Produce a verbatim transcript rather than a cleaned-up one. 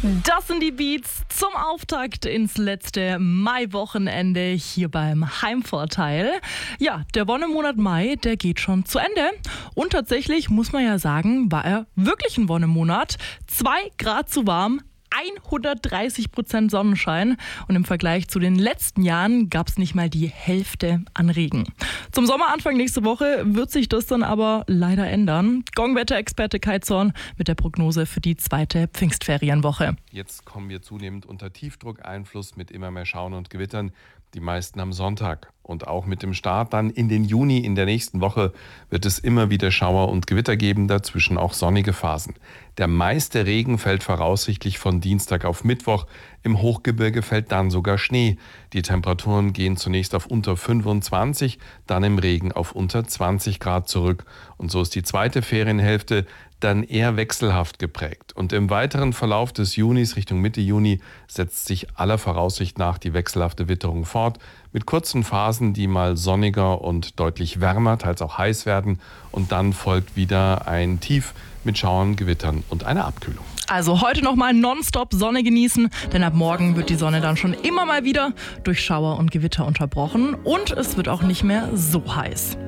Das sind die Beats zum Auftakt ins letzte Mai-Wochenende hier beim Heimvorteil. Ja, der Wonnemonat Mai, der geht schon zu Ende. Und tatsächlich muss man ja sagen, war er wirklich ein Wonnemonat. Zwei Grad zu warm, hundertdreißig Prozent Sonnenschein und im Vergleich zu den letzten Jahren gab es nicht mal die Hälfte an Regen. Zum Sommeranfang nächste Woche wird sich das dann aber leider ändern. Gongwetter-Experte Kai Zorn mit der Prognose für die zweite Pfingstferienwoche. Jetzt kommen wir zunehmend unter Tiefdruckeinfluss mit immer mehr Schauern und Gewittern. Die meisten am Sonntag. Und auch mit dem Start dann in den Juni in der nächsten Woche wird es immer wieder Schauer und Gewitter geben, dazwischen auch sonnige Phasen. Der meiste Regen fällt voraussichtlich von Dienstag auf Mittwoch. Im Hochgebirge fällt dann sogar Schnee. Die Temperaturen gehen zunächst auf unter fünfundzwanzig, dann im Regen auf unter zwanzig Grad zurück. Und so ist die zweite Ferienhälfte dann eher wechselhaft geprägt. Und im weiteren Verlauf des Junis Richtung Mitte Juni setzt sich aller Voraussicht nach die wechselhafte Witterung fort, mit kurzen Phasen, die mal sonniger und deutlich wärmer, teils auch heiß werden. Und dann folgt wieder ein Tief mit Schauern, Gewittern und einer Abkühlung. Also heute nochmal nonstop Sonne genießen, denn ab morgen wird die Sonne dann schon immer mal wieder durch Schauer und Gewitter unterbrochen und es wird auch nicht mehr so heiß.